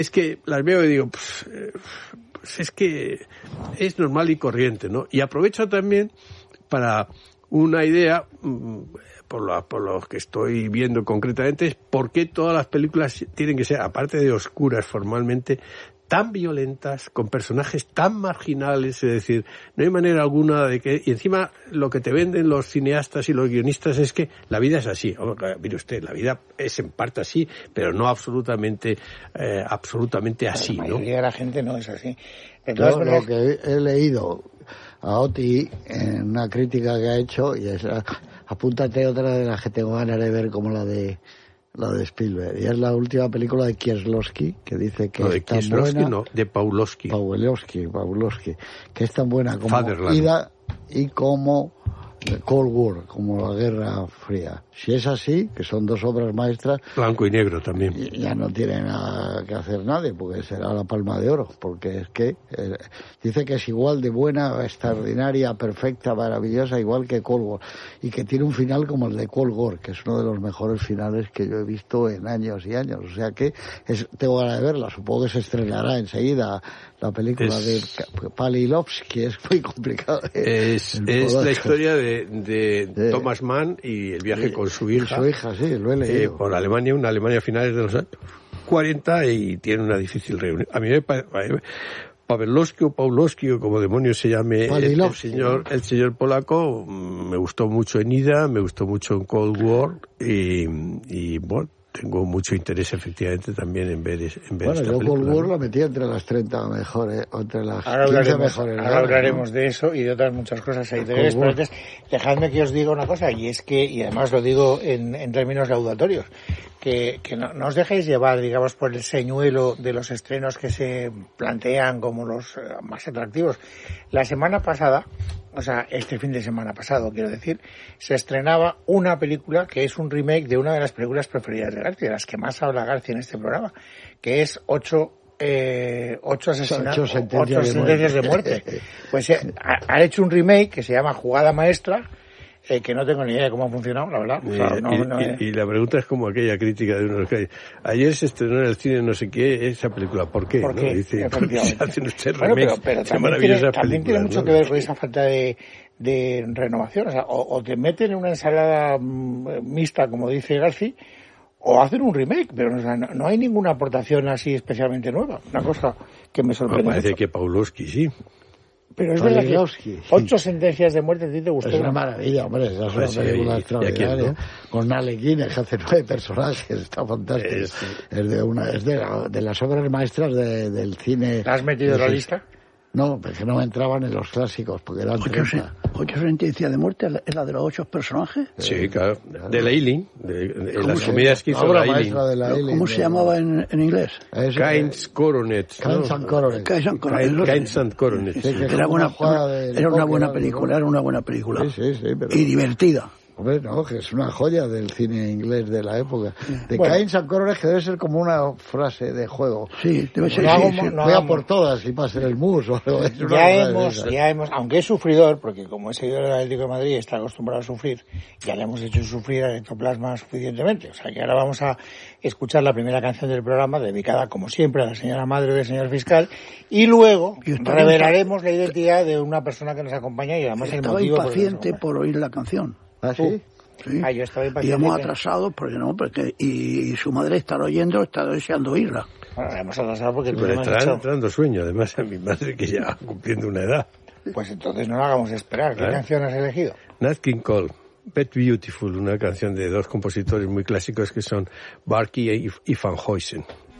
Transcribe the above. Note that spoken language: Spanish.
es que las veo y digo, pues es que es normal y corriente, ¿no? Y aprovecho también para una idea, por lo que estoy viendo concretamente, es por qué todas las películas tienen que ser, aparte de oscuras formalmente, tan violentas, con personajes tan marginales, es decir, no hay manera alguna de que... Y encima lo que te venden los cineastas y los guionistas es que la vida es así. Mire usted, la vida es en parte así, pero no absolutamente así, ¿no? La mayoría de la gente no es así. Yo lo que he leído a Oti en una crítica que ha hecho, y es apúntate otra de las que tengo ganas de ver, como la de Spielberg, y es la última película de Kieslowski, que dice que es tan buena... No, de Pawlowski, que es tan buena como Ida y como Cold War, como la Guerra Fría. Si es así, que son dos obras maestras... Blanco y negro también. Ya no tiene nada que hacer nadie, porque será la Palma de Oro, porque es que dice que es igual de buena, extraordinaria, perfecta, maravillosa, igual que Cold War, y que tiene un final como el de Cold War, que es uno de los mejores finales que yo he visto en años y años. O sea que tengo ganas de verla. Supongo que se estrenará enseguida la película de Palilovsky. Es muy complicado. Es la historia de Thomas Mann y el viaje con su hija. Su hija, sí, lo he leído. Por Alemania, una Alemania a finales de los años 40, y tiene una difícil reunión. A mí Pawlowski o Pawlowski, o como demonios se llame el señor polaco, me gustó mucho en Ida, me gustó mucho en Cold War, y bueno, tengo mucho interés efectivamente también en ver esta película. Bueno, yo Cold War la metí entre las 30 mejores, o entre las 15 mejores. Ahora hablaremos de eso y de otras muchas cosas editoriales, pero antes dejadme que os diga una cosa, y es que, y además lo digo en términos laudatorios, que no os dejéis llevar, digamos, por el señuelo de los estrenos que se plantean como los más atractivos. La semana pasada, o sea, este fin de semana pasado, quiero decir, se estrenaba una película que es un remake de una de las películas preferidas de García, de las que más habla García en este programa, que es ocho sentencias de muerte. Pues ha hecho un remake que se llama Jugada Maestra, que no tengo ni idea de cómo ha funcionado, la verdad. O sea, y la pregunta es como aquella crítica de unos que ayer se estrenó en el cine no sé qué, esa película, ¿por qué? ¿Por qué? ¿No? Dice, porque se hacen ustedes remakes, pero también tiene mucho que ver con esa Sí. falta de renovación. O sea, o te meten en una ensalada mixta, como dice García, o hacen un remake, pero no hay ninguna aportación así especialmente nueva. Una cosa que me sorprende. Me parece mucho. que Pawlowski sí. Pero es verdad que 8 sentencias de muerte, ¿a ti te gustó? Es una maravilla, hombre, esa es una película extraordinaria, con Ale Guinness, que hace 9 personajes, está fantástico. Es de las obras maestras del cine. ¿La has metido en la lista? No, porque no entraban en los clásicos, porque eran 30. ¿8 sentencias de muerte es la de los 8 personajes? Sí, claro. De Leiling, de las comedias que hizo Leiling. ¿Cómo se llamaba en inglés? Keynes Coronet. Keynes and Coronet. Era una buena película. Sí, y divertida. Hombre, no, que es una joya del cine inglés de la época. De Keynes and Coronet, que debe ser como una frase de juego. Sí, debe ser. Voy a por todas y pase el mus. Ya hemos, aunque es sufridor, porque como es seguidor del Atlético de Madrid está acostumbrado a sufrir, ya le hemos hecho sufrir a Ectoplasma suficientemente. O sea que ahora vamos a escuchar la primera canción del programa, dedicada como siempre a la señora madre del señor fiscal, y luego revelaremos la identidad de una persona que nos acompaña y además el motivo. Estaba impaciente por oír la canción. ¿Ah, sí? Sí. Yo estaba impaciente. Y hemos atrasado porque y su madre está oyendo, está deseando oírla. Bueno, hemos atrasado porque pero le estará entrando sueño, además a mi madre, que ya cumpliendo una edad. Pues entonces no la hagamos esperar. ¿Qué canción has elegido? Nat King Cole, Pet Beautiful, una canción de dos compositores muy clásicos que son Barkey y Van Huysen.